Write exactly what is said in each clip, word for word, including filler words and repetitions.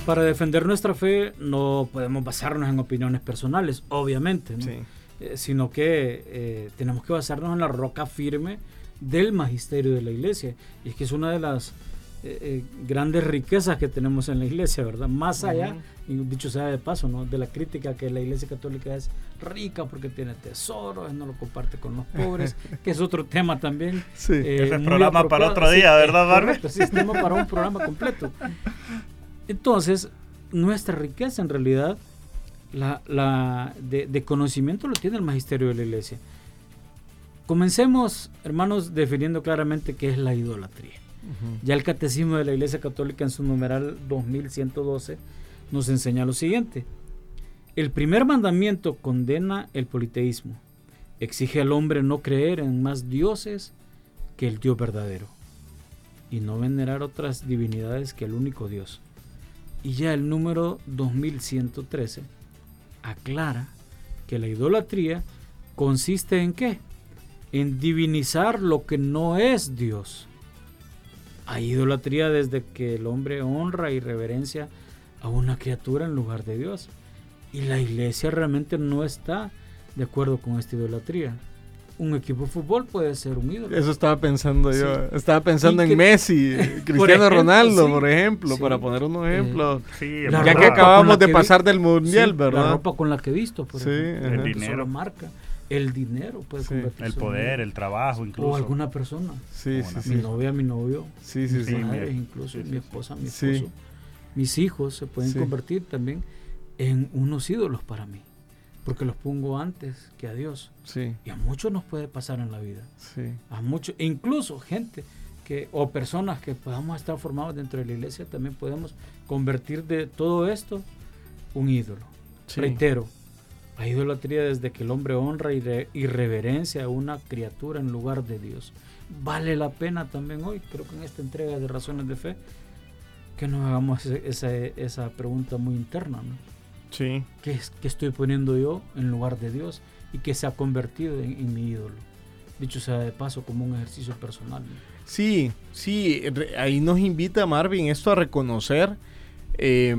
para defender nuestra fe no podemos basarnos en opiniones personales, obviamente, ¿no? Sí. Eh, sino que eh, tenemos que basarnos en la roca firme del magisterio de la iglesia. Y es que es una de las eh, eh, grandes riquezas que tenemos en la iglesia, ¿verdad? Más allá, uh-huh. y dicho sea de paso, ¿no?, de la crítica que la iglesia católica es rica porque tiene tesoros, no lo comparte con los pobres, que es otro tema también. Sí. Eh, Ese es programa para otro día, sí, ¿verdad, Barbie? Correcto, sí, es tema para un programa completo. Entonces, nuestra riqueza en realidad la, la de, de conocimiento lo tiene el magisterio de la iglesia. Comencemos, hermanos, definiendo claramente qué es la idolatría. Uh-huh. Ya el Catecismo de la Iglesia Católica en su numeral dos mil ciento doce nos enseña lo siguiente: el primer mandamiento condena el politeísmo, exige al hombre no creer en más dioses que el Dios verdadero y no venerar otras divinidades que el único Dios. Y ya el número dos mil ciento trece aclara que la idolatría consiste en ¿qué? En divinizar lo que no es Dios. Hay idolatría desde que el hombre honra y reverencia a una criatura en lugar de Dios. Y la iglesia realmente no está de acuerdo con esta idolatría. Un equipo de fútbol puede ser un ídolo. Eso estaba pensando yo. Sí. Estaba pensando en que, Messi, Cristiano ejemplo, Ronaldo, sí, por ejemplo, sí, para poner unos ejemplos. Eh, sí, ya que acabamos de pasar vi- del mundial, sí, ¿verdad? La ropa con la que he visto, por sí, ejemplo. El dinero. Solo marca. El dinero puede sí. convertirse el poder, el trabajo, incluso. O alguna persona. Sí, sí, mi sí. novia, mi novio. Sí, sí, sí. Mi madre, sí. incluso sí, mi esposa, mi sí. esposo. Mis hijos se pueden sí. convertir también en unos ídolos para mí, porque los pongo antes que a Dios. Sí. Y a muchos nos puede pasar en la vida. Sí. A muchos, incluso gente que o personas que podamos estar formados dentro de la iglesia, también podemos convertir de todo esto un ídolo. Sí. Reitero, la idolatría desde que el hombre honra y, re, y reverencia a una criatura en lugar de Dios. Vale la pena también hoy, creo que en esta entrega de Razones de Fe, que nos hagamos esa, esa pregunta muy interna, ¿no? Sí. ¿Qué, ¿Qué estoy poniendo yo en lugar de Dios y que se ha convertido en, en mi ídolo? Dicho sea de paso, como un ejercicio personal, ¿no? Sí, sí, ahí nos invita Marvin esto a reconocer eh,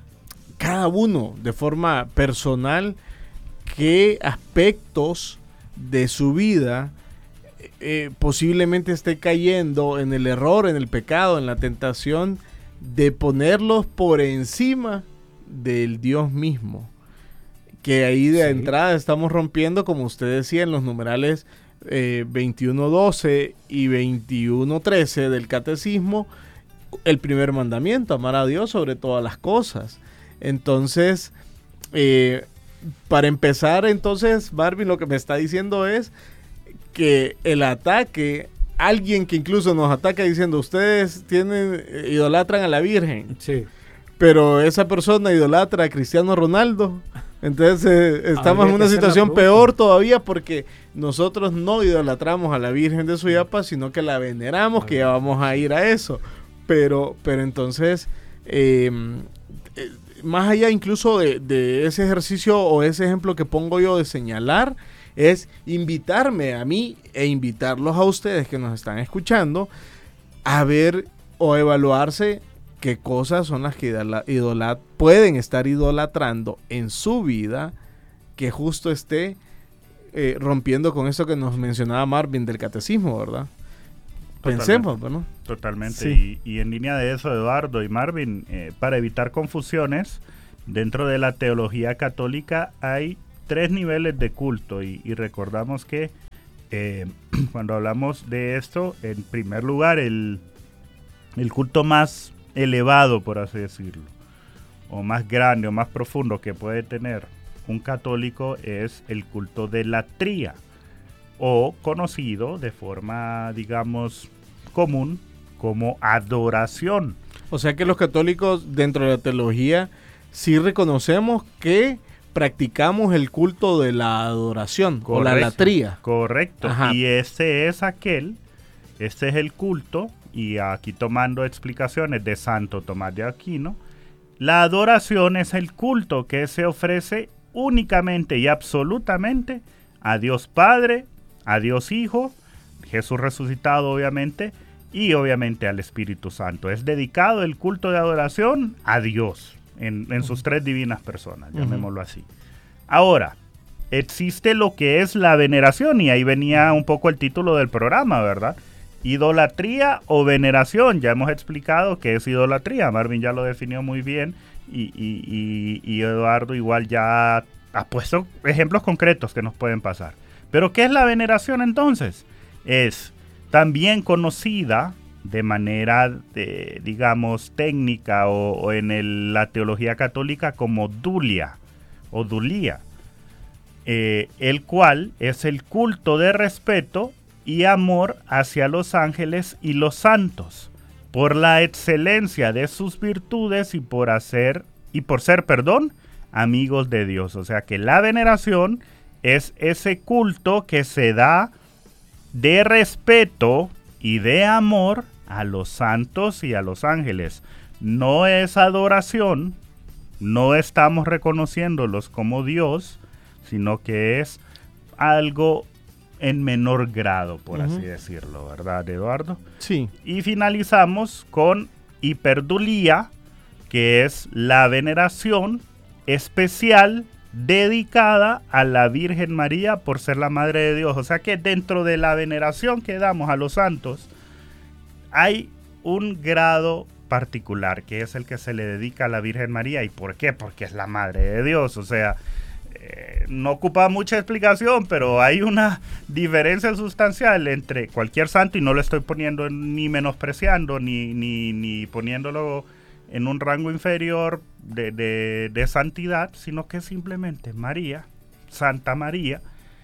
cada uno de forma personal qué aspectos de su vida eh, posiblemente esté cayendo en el error, en el pecado, en la tentación de ponerlos por encima del Dios mismo, que ahí de sí. entrada estamos rompiendo, como usted decía, en los numerales eh, veintiuno doce y veintiuno trece del Catecismo, el primer mandamiento, amar a Dios sobre todas las cosas. Entonces, eh, para empezar, entonces, Barbie, lo que me está diciendo es que el ataque, alguien que incluso nos ataca diciendo, ustedes tienen, idolatran a la Virgen, sí. pero esa persona idolatra a Cristiano Ronaldo, entonces eh, estamos en una situación peor todavía porque nosotros no idolatramos a la Virgen de Suyapa, sino que la veneramos, que ya vamos a ir a eso, pero, pero entonces... Eh, eh, más allá incluso de, de ese ejercicio o ese ejemplo que pongo yo de señalar, es invitarme a mí e invitarlos a ustedes que nos están escuchando a ver o evaluarse qué cosas son las que idolat- pueden estar idolatrando en su vida que justo esté eh, rompiendo con eso que nos mencionaba Marvin del Catecismo, ¿verdad? Pensemos, ¿no? Totalmente. Sí. Y, y en línea de eso, Eduardo y Marvin, eh, para evitar confusiones, dentro de la teología católica hay tres niveles de culto y, y recordamos que eh, cuando hablamos de esto, en primer lugar, el, el culto más elevado, por así decirlo, o más grande o más profundo que puede tener un católico es el culto de la tría, o conocido de forma, digamos, común como adoración. O sea que los católicos dentro de la teología sí reconocemos que practicamos el culto de la adoración, correcto, o la latría. Correcto. Ajá. Y este es aquel, este es el culto, y aquí tomando explicaciones de Santo Tomás de Aquino, la adoración es el culto que se ofrece únicamente y absolutamente a Dios Padre, a Dios Hijo, Jesús resucitado obviamente, y obviamente al Espíritu Santo. Es dedicado el culto de adoración a Dios. en, en sus tres divinas personas, llamémoslo así. Ahora, existe lo que es la veneración, y ahí venía un poco el título del programa, ¿verdad? Idolatría o veneración. Ya hemos explicado qué es idolatría. Marvin ya lo definió muy bien, y, y, y, y Eduardo igual ya ha puesto ejemplos concretos que nos pueden pasar. Pero ¿qué es la veneración entonces? Es también conocida de manera, de, digamos, técnica o, o en el, la teología católica como dulia o dulía, eh, el cual es el culto de respeto y amor hacia los ángeles y los santos, por la excelencia de sus virtudes y por hacer y por ser, perdón, amigos de Dios. O sea que la veneración es ese culto que se da de respeto y de amor a los santos y a los ángeles. No es adoración, no estamos reconociéndolos como Dios, sino que es algo en menor grado, por uh-huh. así decirlo, ¿verdad, Eduardo? Sí. Y finalizamos con hiperdulía, que es la veneración especial dedicada a la Virgen María por ser la Madre de Dios. O sea que dentro de la veneración que damos a los santos hay un grado particular, que es el que se le dedica a la Virgen María. ¿Y por qué? Porque es la Madre de Dios. O sea, eh, no ocupa mucha explicación, pero hay una diferencia sustancial entre cualquier santo, y no lo estoy poniendo ni menospreciando ni, ni, ni poniéndolo en un rango inferior de, de, de santidad, sino que simplemente María, Santa María,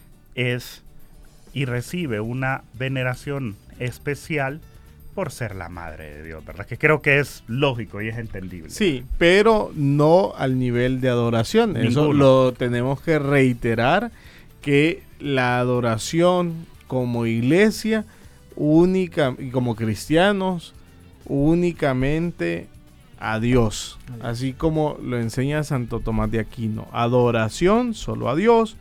es y recibe una veneración especial por ser la Madre de Dios, ¿verdad? Que creo que es lógico y es entendible. Sí, pero no al nivel de adoración. Ninguno. Eso lo tenemos que reiterar, que la adoración como iglesia única y como cristianos únicamente a Dios, así como lo enseña Santo Tomás de Aquino. Adoración solo a Dios,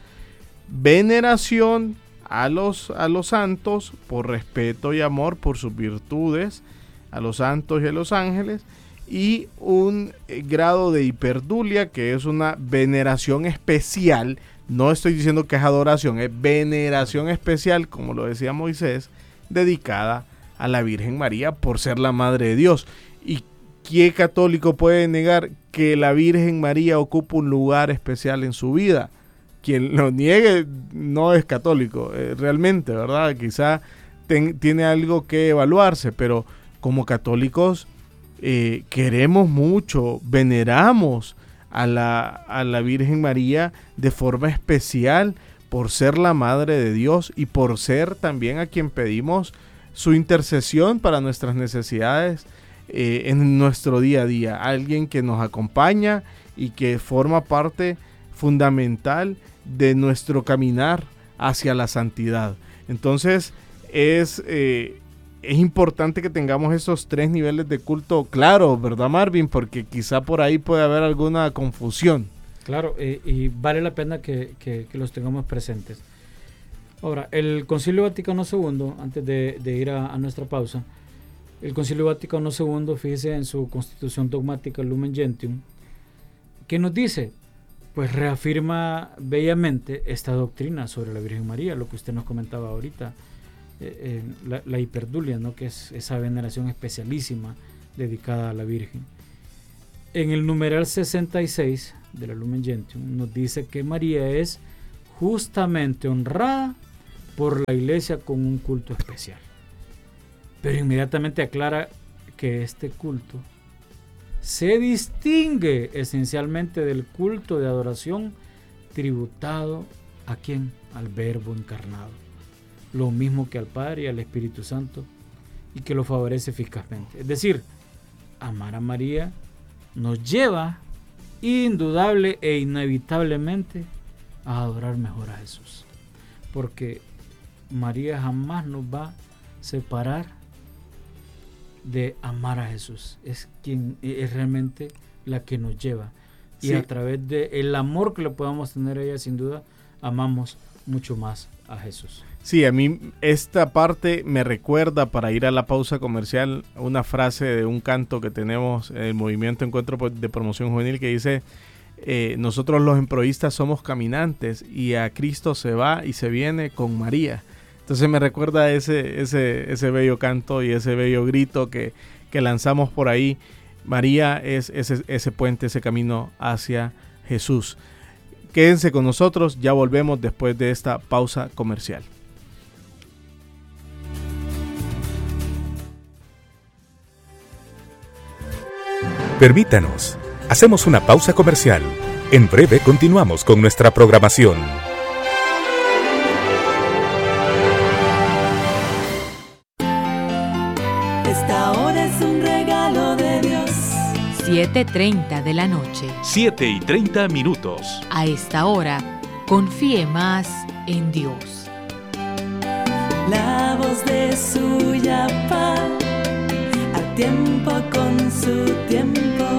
veneración a los, a los santos por respeto y amor por sus virtudes, a los santos y a los ángeles, y un eh, grado de hiperdulia, que es una veneración especial. No estoy diciendo que es adoración, es veneración especial, como lo decía Moisés, dedicada a la Virgen María por ser la Madre de Dios. ¿Y qué católico puede negar que la Virgen María ocupa un lugar especial en su vida? Quien lo niegue no es católico, eh, realmente, ¿verdad? Quizá ten, tiene algo que evaluarse, pero como católicos eh, queremos mucho, veneramos a la, a la Virgen María de forma especial por ser la Madre de Dios y por ser también a quien pedimos su intercesión para nuestras necesidades eh, en nuestro día a día. Alguien que nos acompaña y que forma parte fundamental de nuestro caminar hacia la santidad. Entonces es, eh, es importante que tengamos esos tres niveles de culto claros, ¿verdad, Marvin? Porque quizá por ahí puede haber alguna confusión. Claro, eh, y vale la pena que, que, que los tengamos presentes. Ahora, el Concilio Vaticano segundo, antes de, de ir a, a nuestra pausa, el Concilio Vaticano segundo, fíjese en su constitución dogmática Lumen Gentium, ¿qué nos dice? Pues reafirma bellamente esta doctrina sobre la Virgen María, lo que usted nos comentaba ahorita, eh, eh, la, la hiperdulia, ¿no? Que es esa veneración especialísima dedicada a la Virgen. En el numeral sesenta y seis de la Lumen Gentium nos dice que María es justamente honrada por la Iglesia con un culto especial. Pero inmediatamente aclara que este culto se distingue esencialmente del culto de adoración tributado ¿a quién? Al Verbo encarnado, lo mismo que al Padre y al Espíritu Santo, y que lo favorece eficazmente. Es decir, amar a María nos lleva indudable e inevitablemente a adorar mejor a Jesús, porque María jamás nos va a separar de amar a Jesús. Es quien es realmente la que nos lleva, y sí, a través del amor que le podamos tener a ella, sin duda amamos mucho más a Jesús. Sí, a mí esta parte me recuerda, para ir a la pausa comercial, una frase de un canto que tenemos en el Movimiento Encuentro de Promoción Juvenil que dice, eh, nosotros los emproístas somos caminantes y a Cristo se va y se viene con María. Entonces me recuerda ese, ese, ese bello canto y ese bello grito que, que lanzamos por ahí. María es ese, ese puente, ese camino hacia Jesús. Quédense con nosotros, ya volvemos después de esta pausa comercial. Permítanos, hacemos una pausa comercial. En breve continuamos con nuestra programación. Esta hora es un regalo de Dios. siete y treinta de la noche. siete y treinta minutos. A esta hora, confíe más en Dios. La voz de Suyapa, a tiempo con su tiempo.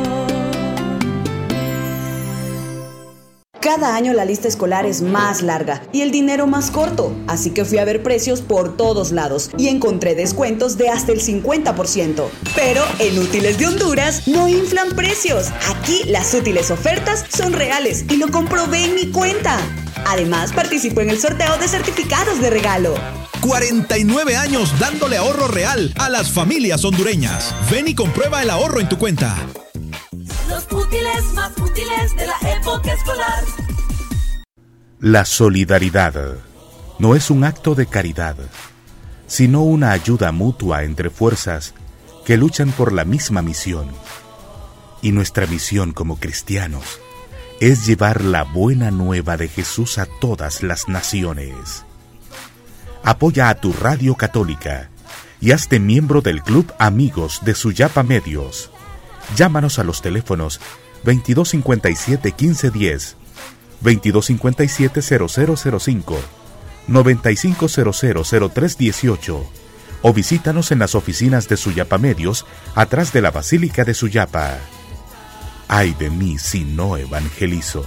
Cada año la lista escolar es más larga y el dinero más corto, así que fui a ver precios por todos lados y encontré descuentos de hasta el cincuenta por ciento. Pero en Útiles de Honduras no inflan precios. Aquí las útiles ofertas son reales y lo comprobé en mi cuenta. Además, participo en el sorteo de certificados de regalo. cuarenta y nueve años dándole ahorro real a las familias hondureñas. Ven y comprueba el ahorro en tu cuenta. Los útiles más útiles de la época escolar. La solidaridad no es un acto de caridad, sino una ayuda mutua entre fuerzas que luchan por la misma misión. Y nuestra misión como cristianos es llevar la buena nueva de Jesús a todas las naciones. Apoya a tu radio católica y hazte miembro del Club Amigos de Suyapa Medios. Llámanos a los teléfonos veintidós cincuenta y siete quince diez, veintidós cincuenta y siete cero cero cero cinco, noventa y cinco cero cero cero tres dieciocho o visítanos en las oficinas de Suyapa Medios atrás de la Basílica de Suyapa. Ay de mí si no evangelizo.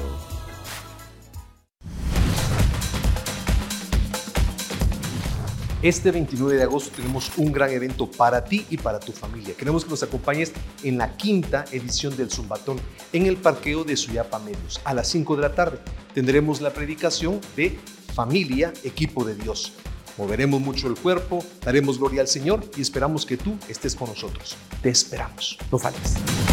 Este veintinueve de agosto tenemos un gran evento para ti y para tu familia. Queremos que nos acompañes en la quinta edición del Zumbatón en el parqueo de Suyapa Medios. A las cinco de la tarde tendremos la predicación de Familia, Equipo de Dios. Moveremos mucho el cuerpo, daremos gloria al Señor y esperamos que tú estés con nosotros. Te esperamos. No faltes.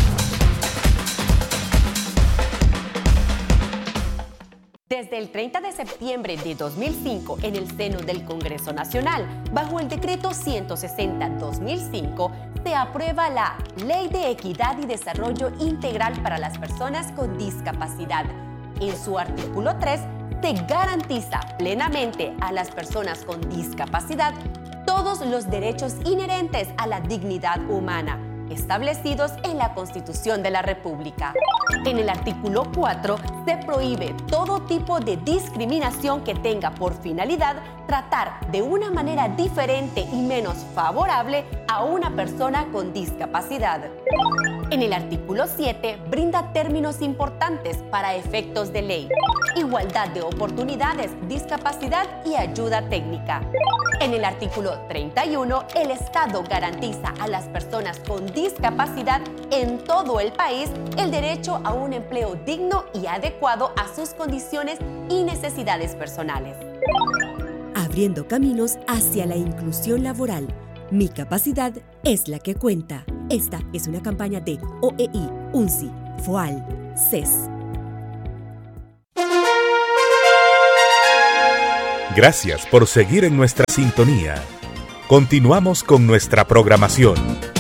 Desde el treinta de septiembre de dos mil cinco, en el seno del Congreso Nacional, bajo el Decreto ciento sesenta guión dos mil cinco, se aprueba la Ley de Equidad y Desarrollo Integral para las Personas con Discapacidad. En su artículo tres, se garantiza plenamente a las personas con discapacidad todos los derechos inherentes a la dignidad humana, establecidos en la Constitución de la República. En el artículo cuatro se prohíbe todo tipo de discriminación que tenga por finalidad tratar de una manera diferente y menos favorable a una persona con discapacidad. En el artículo siete brinda términos importantes para efectos de ley: igualdad de oportunidades, discapacidad y ayuda técnica. En el artículo treinta y uno, el Estado garantiza a las personas con discapacidad en todo el país el derecho a un empleo digno y adecuado a sus condiciones y necesidades personales. Abriendo caminos hacia la inclusión laboral. Mi capacidad es la que cuenta. Esta es una campaña de O E I, U N C I, F O A L, C E S. Gracias por seguir en nuestra sintonía. Continuamos con nuestra programación.